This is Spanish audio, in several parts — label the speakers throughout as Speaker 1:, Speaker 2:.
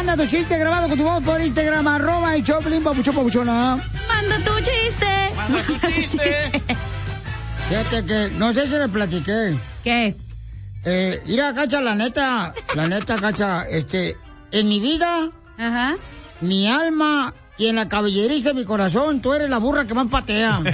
Speaker 1: manda tu chiste grabado con tu voz por Instagram, @el Choplin, papuchona.
Speaker 2: Manda tu chiste.
Speaker 3: Manda tu chiste.
Speaker 1: Fíjate que, no sé si le platiqué.
Speaker 2: ¿Qué?
Speaker 1: Mira, Cacha, la neta, Cacha, en mi vida,
Speaker 2: Ajá.
Speaker 1: mi alma y en la cabelleriza de mi corazón, tú eres la burra que más patea. La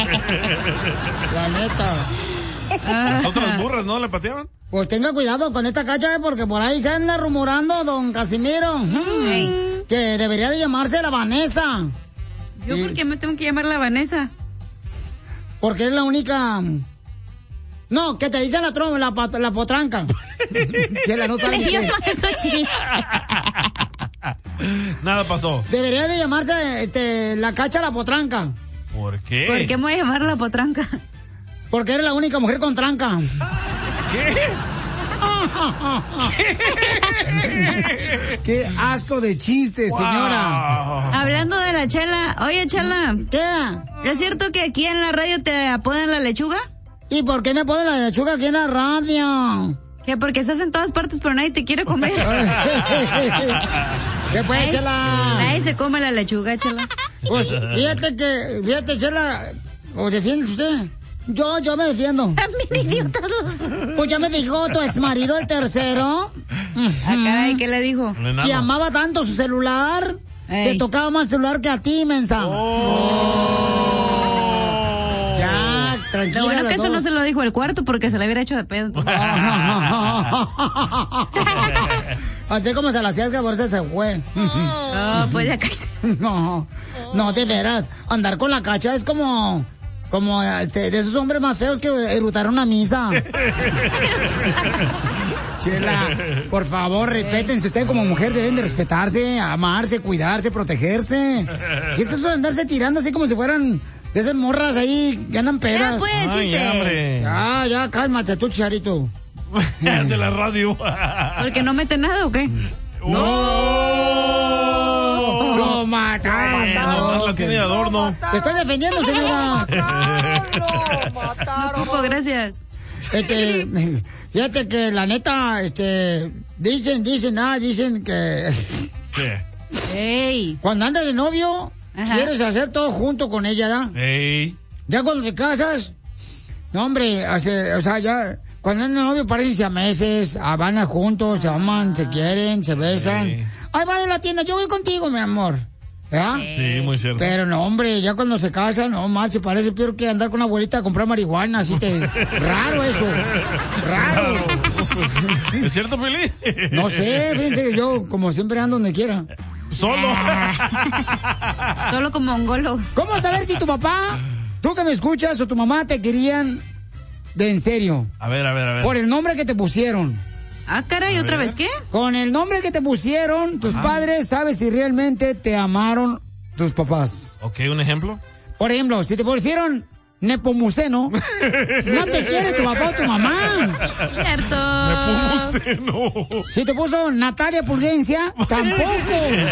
Speaker 1: neta.
Speaker 3: Las otras burras, ¿no? ¿Le pateaban?
Speaker 1: Pues tenga cuidado con esta Cacha, porque por ahí se anda rumorando, don Casimiro, que debería de llamarse la Vanessa.
Speaker 2: ¿Yo por qué me tengo que llamar la Vanessa?
Speaker 1: Porque es la única... No, que te dicen la potranca. Chela, no sabes
Speaker 2: Yo
Speaker 1: qué.
Speaker 2: no eso chiste.
Speaker 3: Nada pasó.
Speaker 1: Debería de llamarse la Cacha la potranca.
Speaker 3: ¿Por qué?
Speaker 2: ¿Por qué me voy a llamar la potranca?
Speaker 1: Porque eres la única mujer con tranca.
Speaker 3: ¿Qué?
Speaker 1: Qué asco de chiste, señora.
Speaker 2: Hablando de la Chela, oye Chela,
Speaker 1: ¿Qué?
Speaker 2: ¿es cierto que aquí en la radio te apodan la lechuga?
Speaker 1: ¿Y por qué me ponen la lechuga aquí en la radio?
Speaker 2: Que porque estás en todas partes pero nadie te quiere comer.
Speaker 1: ¿Qué fue, Chela?
Speaker 2: Nadie se come la lechuga, Chela.
Speaker 1: Pues fíjate, Chela, ¿o defiende usted? Yo me defiendo.
Speaker 2: También idiotas los...
Speaker 1: Pues ya me dijo tu exmarido, el tercero.
Speaker 2: Ah, caray, ¿qué le dijo?
Speaker 1: Que amaba tanto su celular, que tocaba más celular que a ti, mensa. Ya, tranquila.
Speaker 2: Lo bueno que
Speaker 1: las
Speaker 2: eso no
Speaker 1: dos.
Speaker 2: se lo dijo el cuarto porque se le hubiera hecho de pedo.
Speaker 1: Así como se la hacías que por eso se fue.
Speaker 2: Pues ya cállate.
Speaker 1: No, de veras. Andar con la Cacha es como de esos hombres más feos que erutaron una misa. Chela, por favor, respétense. Ustedes como mujer deben de respetarse, amarse, cuidarse, protegerse. ¿Qué es eso de andarse tirando así como si fueran de esas morras ahí que andan pedas?
Speaker 2: Ya, pues, chiste.
Speaker 1: Ya, cálmate tú, Chicharito.
Speaker 3: De la radio.
Speaker 2: ¿Porque no mete nada o qué?
Speaker 1: ¡No! ¡Lo mataron!
Speaker 3: No, la tiene de adorno.
Speaker 1: Te estoy defendiendo, señora.
Speaker 2: No, gracias.
Speaker 1: Fíjate que la neta, dicen que...
Speaker 3: ¿Qué?
Speaker 2: ¡Ey!
Speaker 1: Cuando andas de novio, quieres hacer todo junto con ella, ¿ya?
Speaker 3: ¡Ey!
Speaker 1: Ya cuando te casas, no, hombre, o sea, ya... Cuando andan de novio parecen siameses, van juntos, se aman, se quieren, se besan.
Speaker 3: Sí.
Speaker 1: Ay, va de la tienda, yo voy contigo, mi amor. ¿Ya?
Speaker 3: Sí, muy cierto.
Speaker 1: Pero no, hombre, ya cuando se casan, no, marche, parece peor que andar con una abuelita a comprar marihuana, así raro eso, raro.
Speaker 3: ¿Es cierto, Pili?
Speaker 1: No sé, fíjense, yo como siempre ando donde quiera.
Speaker 3: Solo.
Speaker 2: Solo como mongolo.
Speaker 1: ¿Cómo saber si tu papá, tú que me escuchas, o tu mamá te querían de en serio?
Speaker 3: A ver.
Speaker 1: Por el nombre que te pusieron.
Speaker 2: Ah, caray, ¿otra vez qué?
Speaker 1: Con el nombre que te pusieron, tus padres, sabes si realmente te amaron tus papás.
Speaker 3: Ok, ¿un ejemplo?
Speaker 1: Por ejemplo, si te pusieron Nepomuceno, no te quiere tu papá o tu mamá.
Speaker 2: Cierto.
Speaker 3: Nepomuceno.
Speaker 1: Si te puso Natalia Pulgencia, tampoco.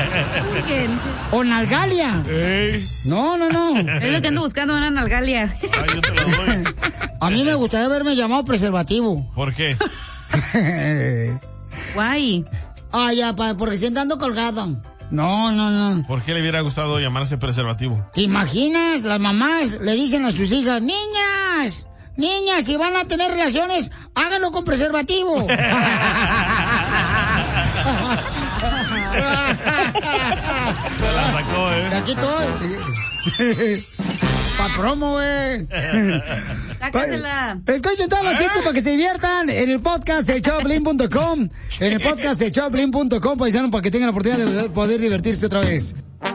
Speaker 1: O Nalgalia.
Speaker 3: Ey.
Speaker 1: No.
Speaker 2: Es lo que ando buscando, una nalgalia.
Speaker 3: Ay, yo te lo doy.
Speaker 1: A mí me gustaría haberme llamado preservativo.
Speaker 3: ¿Por qué?
Speaker 2: Guay.
Speaker 1: Ya, porque siempre ando colgado. No.
Speaker 3: ¿Por qué le hubiera gustado llamarse preservativo?
Speaker 1: ¿Te imaginas? Las mamás le dicen a sus hijas, niñas, si van a tener relaciones, háganlo con preservativo.
Speaker 3: Te la sacó,
Speaker 1: Aquí estoy. Pa' promo, güey.
Speaker 2: Sácasela.
Speaker 1: Escuchen todos los chistes para que se diviertan en el podcast de Choplin.com. En el podcast de Choplin.com, paisano, para que tengan la oportunidad de poder divertirse otra vez.